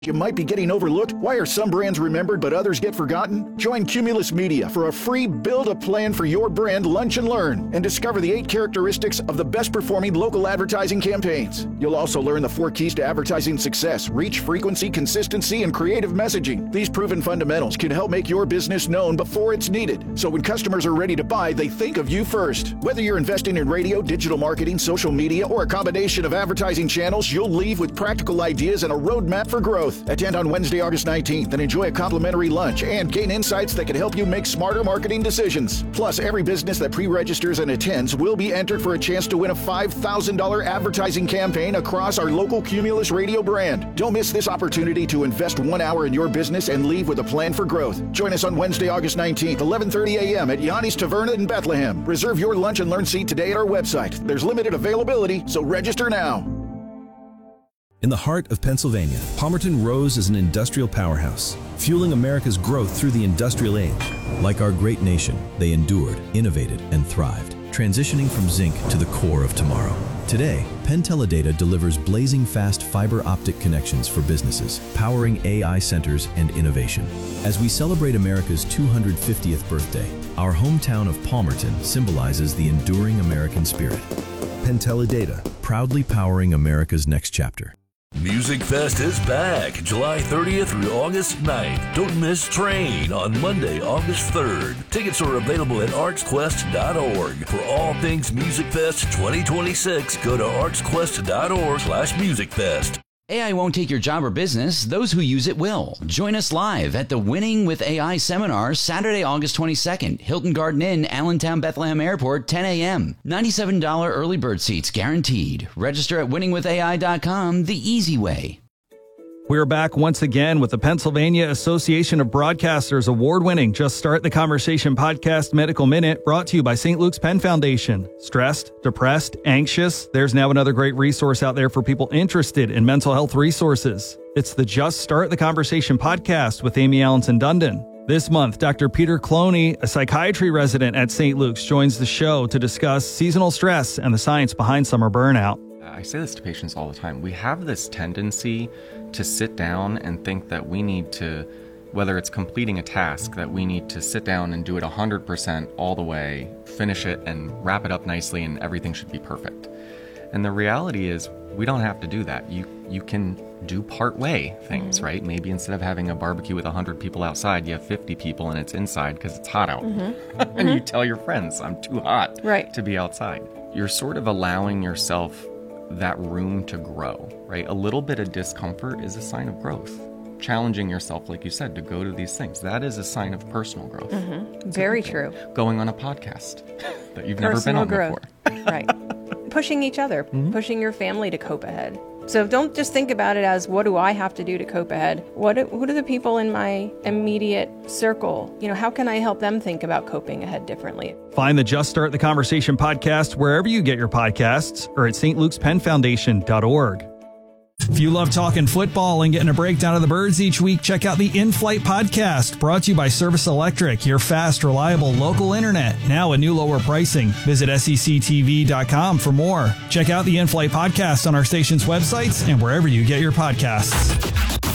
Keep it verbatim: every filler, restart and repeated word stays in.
You might be getting overlooked. Why are some brands remembered but others get forgotten? Join Cumulus Media for a free Build a Plan for Your Brand Lunch and Learn and discover the eight characteristics of the best performing local advertising campaigns. You'll also learn the four keys to advertising success: reach, frequency, consistency, and creative messaging. These proven fundamentals can help make your business known before it's needed. So when customers are ready to buy, they think of you first. Whether you're investing in radio, digital marketing, social media, or a combination of advertising channels, you'll leave with practical ideas and a roadmap for growth. Attend on Wednesday, August nineteenth and enjoy a complimentary lunch and gain insights that can help you make smarter marketing decisions. Plus, every business that pre-registers and attends will be entered for a chance to win a five thousand dollars advertising campaign across our local Cumulus Radio brand. Don't miss this opportunity to invest one hour in your business and leave with a plan for growth. Join us on Wednesday, August nineteenth, eleven thirty a.m. at Yanni's Taverna in Bethlehem. Reserve your lunch and learn seat today at our website. There's limited availability, so register now. In the heart of Pennsylvania, Palmerton rose as an industrial powerhouse, fueling America's growth through the industrial age. Like our great nation, they endured, innovated, and thrived, transitioning from zinc to the core of tomorrow. Today, Penn Teledata delivers blazing fast fiber optic connections for businesses, powering A I centers and innovation. As we celebrate America's two hundred fiftieth birthday, our hometown of Palmerton symbolizes the enduring American spirit. Penn Teledata, proudly powering America's next chapter. Music Fest is back July thirtieth through August ninth. Don't miss Train on Monday, August third. Tickets are available at arts quest dot org. For all things Music Fest twenty twenty-six, go to arts quest dot org slash music fest. A I won't take your job or business. Those who use it will. Join us live at the Winning with A I seminar Saturday, August twenty-second. Hilton Garden Inn, Allentown Bethlehem Airport, ten a.m. ninety-seven dollars early bird seats guaranteed. Register at winning with A I dot com, the easy way. We're back once again with the Pennsylvania Association of Broadcasters award-winning Just Start the Conversation podcast Medical Minute, brought to you by Saint Luke's Penn Foundation. Stressed, depressed, anxious? There's now another great resource out there for people interested in mental health resources. It's the Just Start the Conversation podcast with Amy Allenson Dundon. This month, Doctor Peter Cloney, a psychiatry resident at Saint Luke's, joins the show to discuss seasonal stress and the science behind summer burnout. I say this to patients all the time. We have this tendency to sit down and think that we need to, whether it's completing a task, that we need to sit down and do it one hundred percent all the way, finish it and wrap it up nicely, and everything should be perfect. And the reality is we don't have to do that. You you can do part way things, mm-hmm. right? Maybe instead of having a barbecue with one hundred people outside, you have fifty people and it's inside because it's hot out. Mm-hmm. and mm-hmm. you tell your friends, I'm too hot right. to be outside. You're sort of allowing yourself that room to grow, right? A little bit of discomfort is a sign of growth. Challenging yourself, like you said, to go to these things, that is a sign of personal growth. Mm-hmm. Very true. Going on a podcast that you've personal never been on growth. before. Right. Pushing each other, mm-hmm. pushing your family to cope ahead. So don't just think about it as, what do I have to do to cope ahead? What do, what are the people in my immediate circle? You know, how can I help them think about coping ahead differently? Find the Just Start the Conversation podcast wherever you get your podcasts or at st lukes penn foundation dot org. If you love talking football and getting a breakdown of the Birds each week, check out the In-Flight podcast, brought to you by Service Electric, your fast, reliable local internet. Now a new lower pricing. Visit S E C T V dot com for more. Check out the In-Flight podcast on our station's websites and wherever you get your podcasts.